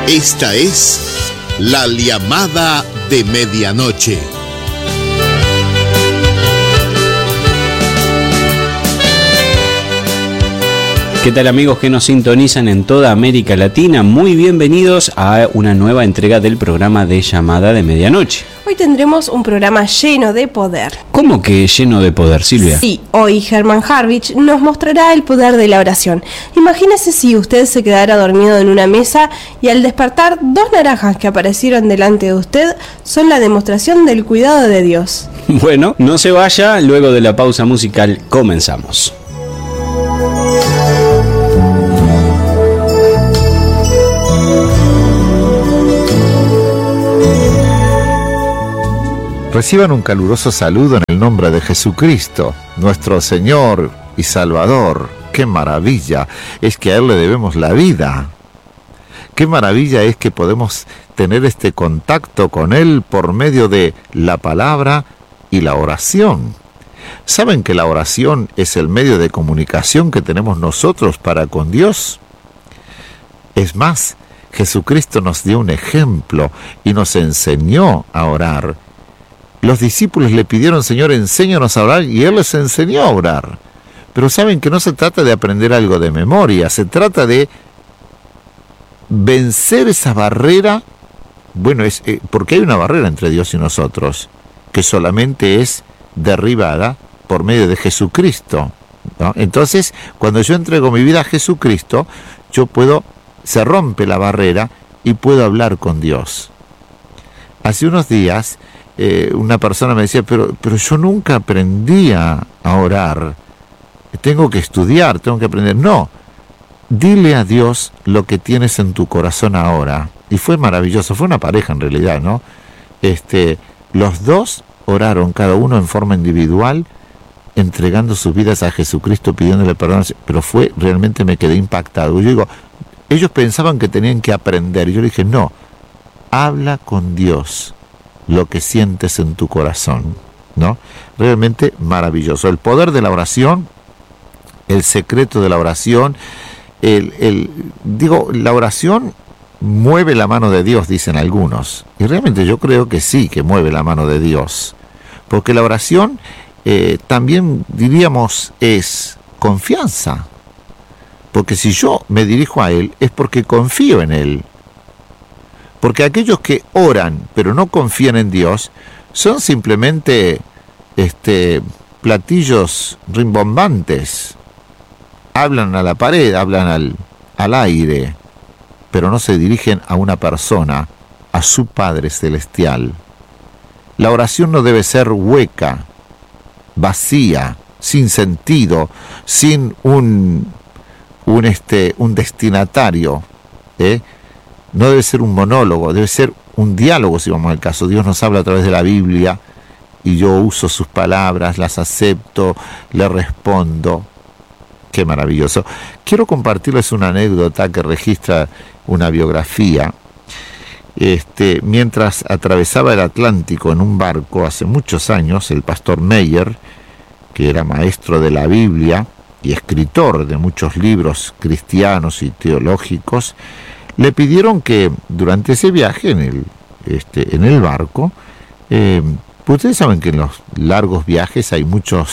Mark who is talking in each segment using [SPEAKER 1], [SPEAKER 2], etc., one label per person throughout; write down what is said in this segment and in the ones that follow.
[SPEAKER 1] Esta es La Llamada de Medianoche.
[SPEAKER 2] ¿Qué tal, amigos que nos sintonizan en toda América Latina? Muy bienvenidos a una nueva entrega del programa de Llamada de Medianoche.
[SPEAKER 3] Hoy tendremos un programa lleno de poder.
[SPEAKER 2] ¿Cómo que lleno de poder, Silvia?
[SPEAKER 3] Sí, hoy Germán Harvich nos mostrará el poder de la oración. Imagínese si usted se quedara dormido en una mesa y al despertar, 2 naranjas que aparecieron delante de usted son la demostración del cuidado de Dios.
[SPEAKER 2] Bueno, no se vaya, luego de la pausa musical comenzamos.
[SPEAKER 4] Reciban un caluroso saludo en el nombre de Jesucristo, nuestro Señor y Salvador. ¡Qué maravilla es que a Él le debemos la vida! ¡Qué maravilla es que podemos tener este contacto con Él por medio de la palabra y la oración! ¿Saben que la oración es el medio de comunicación que tenemos nosotros para con Dios? Es más, Jesucristo nos dio un ejemplo y nos enseñó a orar. Los discípulos le pidieron: Señor, enséñanos a orar, y Él les enseñó a orar. Pero saben que no se trata de aprender algo de memoria, se trata de vencer esa barrera. Bueno, porque hay una barrera entre Dios y nosotros, que solamente es derribada por medio de Jesucristo, ¿no? Entonces, cuando yo entrego mi vida a Jesucristo, se rompe la barrera y puedo hablar con Dios. Hace unos días, una persona me decía, pero yo nunca aprendí a orar, tengo que estudiar, tengo que aprender. No, dile a Dios lo que tienes en tu corazón ahora. Y fue maravilloso, fue una pareja en realidad, ¿no? Los dos oraron, cada uno en forma individual, entregando sus vidas a Jesucristo, pidiéndole perdón, pero realmente me quedé impactado. Yo digo, ellos pensaban que tenían que aprender, y yo le dije, no, habla con Dios lo que sientes en tu corazón, ¿no? Realmente maravilloso. El poder de la oración, el secreto de la oración, la oración mueve la mano de Dios, dicen algunos. Y realmente yo creo que sí, que mueve la mano de Dios. Porque la oración también, diríamos, es confianza. Porque si yo me dirijo a Él, es porque confío en Él. Porque aquellos que oran pero no confían en Dios son simplemente platillos rimbombantes. Hablan a la pared, hablan al aire, pero no se dirigen a una persona, a su Padre Celestial. La oración no debe ser hueca, vacía, sin sentido, sin un destinatario, No debe ser un monólogo, debe ser un diálogo, si vamos al caso. Dios nos habla a través de la Biblia y yo uso sus palabras, las acepto, le respondo. Qué maravilloso. Quiero compartirles una anécdota que registra una biografía. Mientras atravesaba el Atlántico en un barco hace muchos años, el pastor Meyer, que era maestro de la Biblia y escritor de muchos libros cristianos y teológicos, le pidieron que durante ese viaje en el barco, ustedes saben que en los largos viajes hay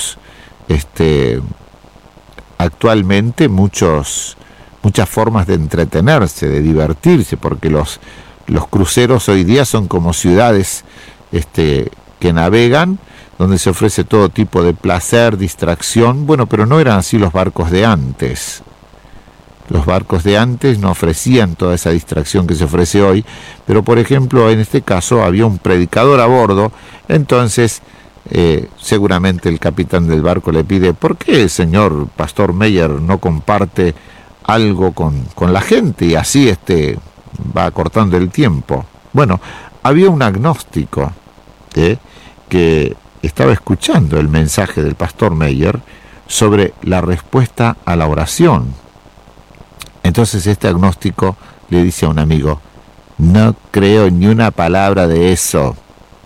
[SPEAKER 4] actualmente muchas formas de entretenerse, de divertirse, porque los cruceros hoy día son como ciudades que navegan, donde se ofrece todo tipo de placer, distracción. Bueno, pero no eran así los barcos de antes. Los barcos de antes no ofrecían toda esa distracción que se ofrece hoy, pero por ejemplo en este caso había un predicador a bordo. Entonces seguramente el capitán del barco le pide: ¿por qué el señor pastor Meyer no comparte algo con la gente? Y así va acortando el tiempo. Bueno, había un agnóstico que estaba escuchando el mensaje del pastor Meyer sobre la respuesta a la oración. Entonces este agnóstico le dice a un amigo: no creo ni una palabra de eso.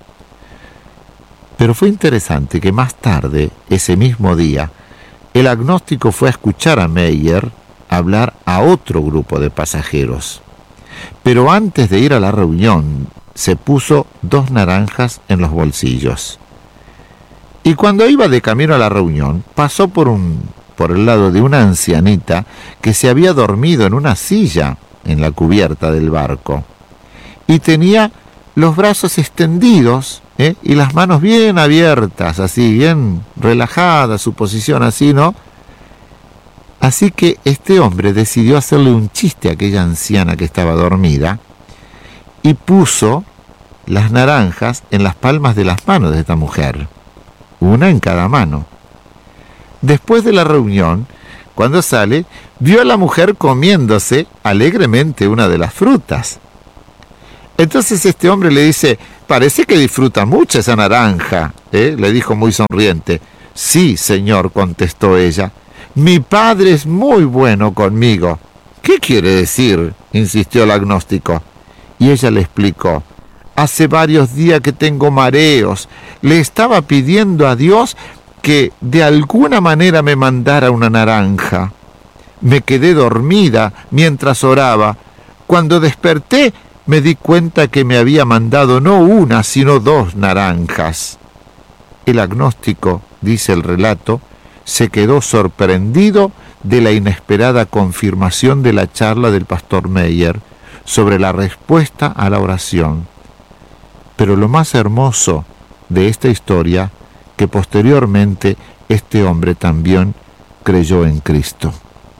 [SPEAKER 4] Pero fue interesante que más tarde, ese mismo día, el agnóstico fue a escuchar a Meyer hablar a otro grupo de pasajeros. pero antes de ir a la reunión se puso 2 naranjas en los bolsillos. Y cuando iba de camino a la reunión, pasó por el lado de una ancianita que se había dormido en una silla en la cubierta del barco. Y tenía los brazos extendidos, y las manos bien abiertas, así, bien relajada, su posición así, ¿no? Así que este hombre decidió hacerle un chiste a aquella anciana que estaba dormida y puso las naranjas en las palmas de las manos de esta mujer, una en cada mano. Después de la reunión, cuando sale, vio a la mujer comiéndose alegremente una de las frutas. Entonces este hombre le dice: parece que disfruta mucho esa naranja, le dijo muy sonriente. Sí, señor, contestó ella. Mi padre es muy bueno conmigo. ¿Qué quiere decir?, insistió el agnóstico. Y ella le explicó: hace varios días que tengo mareos. Le estaba pidiendo a Dios que de alguna manera me mandara una naranja. Me quedé dormida mientras oraba. Cuando desperté, me di cuenta que me había mandado no una, sino 2 naranjas. El agnóstico, dice el relato, se quedó sorprendido de la inesperada confirmación de la charla del pastor Meyer sobre la respuesta a la oración. Pero lo más hermoso de esta historia, que posteriormente este hombre también creyó en Cristo.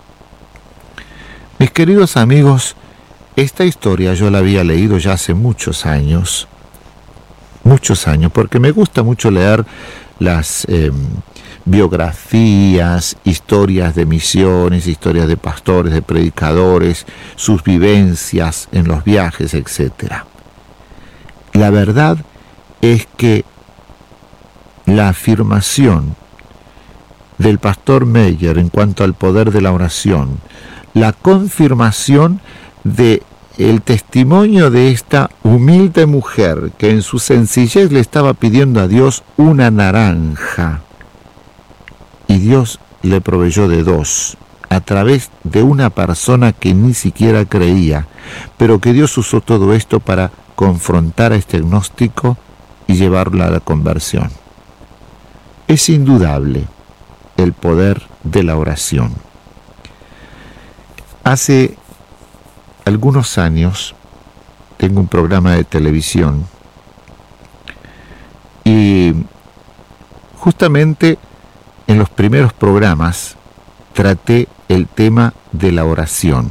[SPEAKER 4] Mis queridos amigos, esta historia yo la había leído ya hace muchos años, porque me gusta mucho leer las biografías, historias de misiones, historias de pastores, de predicadores, sus vivencias en los viajes, etc. La verdad es que la afirmación del pastor Meyer en cuanto al poder de la oración, la confirmación de el testimonio de esta humilde mujer que en su sencillez le estaba pidiendo a Dios una naranja, y Dios le proveyó de 2 a través de una persona que ni siquiera creía, pero que Dios usó todo esto para confrontar a este agnóstico y llevarlo a la conversión. Es indudable el poder de la oración. Hace algunos años tengo un programa de televisión y justamente en los primeros programas traté el tema de la oración.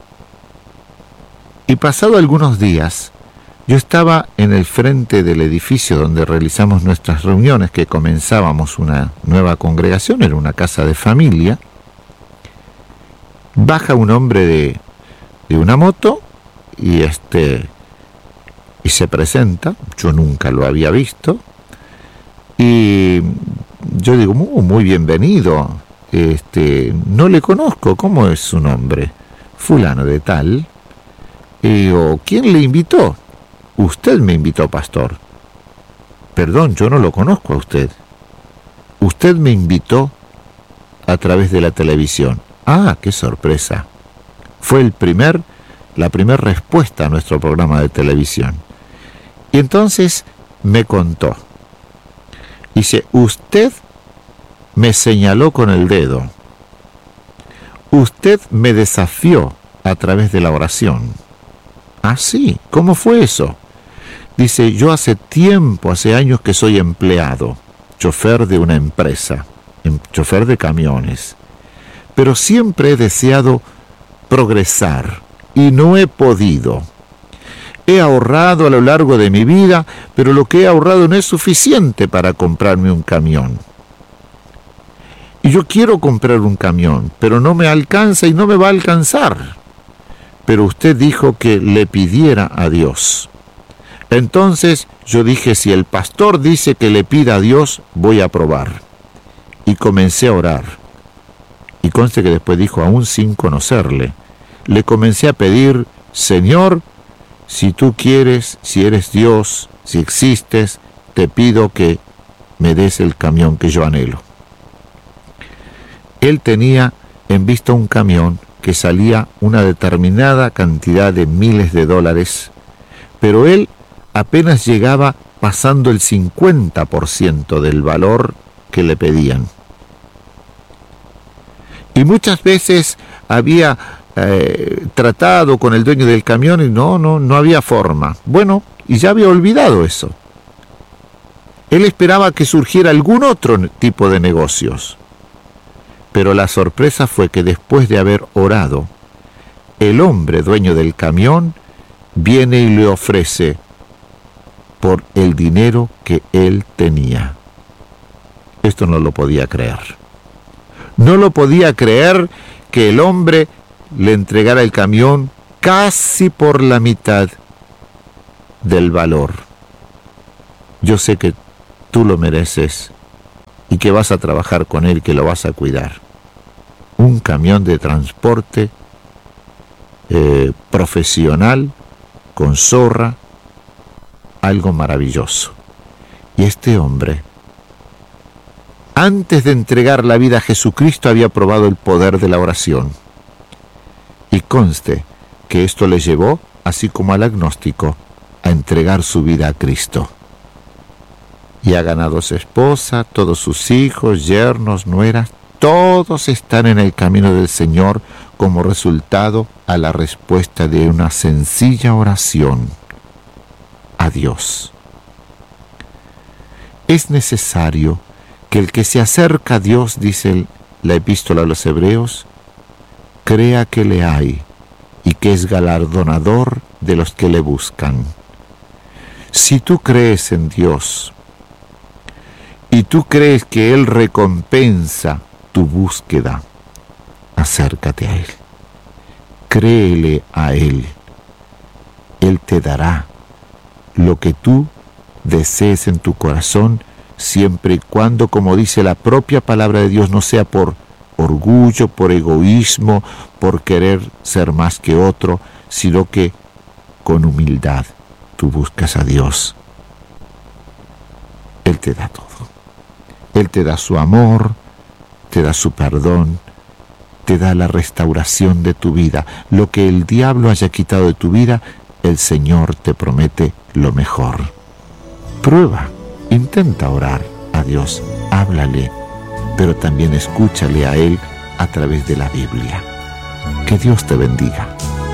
[SPEAKER 4] Y pasado algunos días, yo estaba en el frente del edificio donde realizamos nuestras reuniones, que comenzábamos una nueva congregación, era una casa de familia. Baja un hombre de una moto y se presenta. Yo nunca lo había visto y yo digo: muy bienvenido, no le conozco, ¿cómo es su nombre? Fulano de tal. Y digo: ¿quién le invitó? Usted me invitó, pastor. Perdón, yo no lo conozco a usted. Usted me invitó a través de la televisión. Ah, qué sorpresa. Fue la primera respuesta a nuestro programa de televisión. Y entonces me contó. Dice: usted me señaló con el dedo. Usted me desafió a través de la oración. Ah, sí, ¿cómo fue eso? Dice: yo hace años que soy empleado, chofer de una empresa, chofer de camiones, pero siempre he deseado progresar y no he podido. He ahorrado a lo largo de mi vida, pero lo que he ahorrado no es suficiente para comprarme un camión. Y yo quiero comprar un camión, pero no me alcanza y no me va a alcanzar. Pero usted dijo que le pidiera a Dios. Entonces yo dije: si el pastor dice que le pida a Dios, voy a probar. Y comencé a orar. Y conste que después dijo, aún sin conocerle, le comencé a pedir: Señor, si tú quieres, si eres Dios, si existes, te pido que me des el camión que yo anhelo. Él tenía en vista un camión que salía una determinada cantidad de miles de dólares, pero él apenas llegaba pasando el 50% del valor que le pedían. Y muchas veces había tratado con el dueño del camión y no había forma. Bueno, y ya había olvidado eso. Él esperaba que surgiera algún otro tipo de negocios. Pero la sorpresa fue que después de haber orado, el hombre dueño del camión viene y le ofrece por el dinero que él tenía. Esto no lo podía creer. No lo podía creer que el hombre le entregara el camión casi por la mitad del valor. Yo sé que tú lo mereces y que vas a trabajar con él, que lo vas a cuidar. Un camión de transporte profesional, con zorra, algo maravilloso. Y este hombre, antes de entregar la vida a Jesucristo, había probado el poder de la oración. Y conste que esto le llevó, así como al agnóstico, a entregar su vida a Cristo. Y ha ganado su esposa, todos sus hijos, yernos, nueras, todos están en el camino del Señor como resultado a la respuesta de una sencilla oración a Dios. Es necesario que el que se acerca a Dios, dice la epístola a los Hebreos, crea que le hay y que es galardonador de los que le buscan. Si tú crees en Dios y tú crees que Él recompensa tu búsqueda, acércate a Él. Créele a Él. Él te dará lo que tú desees en tu corazón, siempre y cuando, como dice la propia palabra de Dios, no sea por orgullo, por egoísmo, por querer ser más que otro, sino que con humildad tú buscas a Dios. Él te da todo. Él te da su amor, te da su perdón, te da la restauración de tu vida. Lo que el diablo haya quitado de tu vida, el Señor te promete lo mejor. Prueba, intenta orar a Dios, háblale, pero también escúchale a Él a través de la Biblia. Que Dios te bendiga.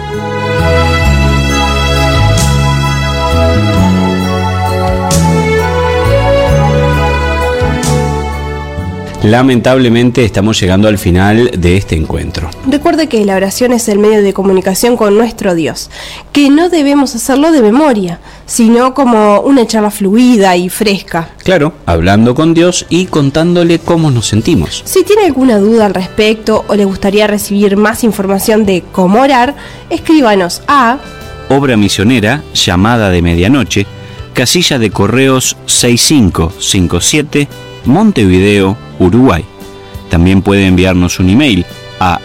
[SPEAKER 2] Lamentablemente estamos llegando al final de este encuentro.
[SPEAKER 3] Recuerde que la oración es el medio de comunicación con nuestro Dios, que no debemos hacerlo de memoria, sino como una charla fluida y fresca.
[SPEAKER 2] Claro, hablando con Dios y contándole cómo nos sentimos.
[SPEAKER 3] Si tiene alguna duda al respecto o le gustaría recibir más información de cómo orar, escríbanos a
[SPEAKER 2] Obra Misionera, Llamada de Medianoche, Casilla de Correos 6557, Montevideo, Uruguay. También puede enviarnos un email a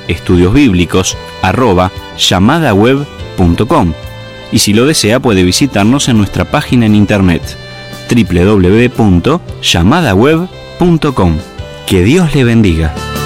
[SPEAKER 2] estudiosbiblicos@llamadaweb.com y si lo desea puede visitarnos en nuestra página en internet www.llamadaweb.com. Que Dios le bendiga.